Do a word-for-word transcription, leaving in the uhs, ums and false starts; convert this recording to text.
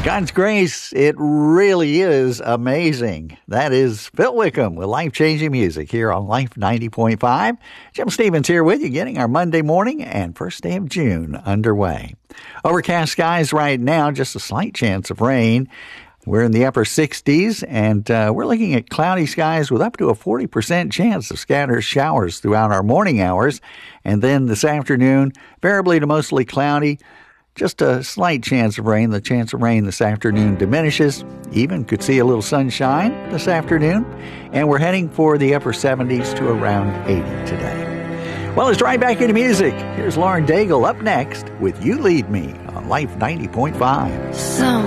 God's grace, it really is amazing. That is Phil Wickham with life-changing music here on Life ninety point five. Jim Stevens here with you, getting our Monday morning and first day of June underway. Overcast skies right now, just a slight chance of rain. We're in the upper sixties, and uh, we're looking at cloudy skies with up to a forty percent chance of scattered showers throughout our morning hours. And then this afternoon, variably to mostly cloudy. Just a slight chance of rain. The chance of rain this afternoon diminishes. Even could see a little sunshine this afternoon. And we're heading for the upper seventies to around eighty today. Well, let's right back into music. Here's Lauren Daigle up next with You Lead Me on Life ninety point five. So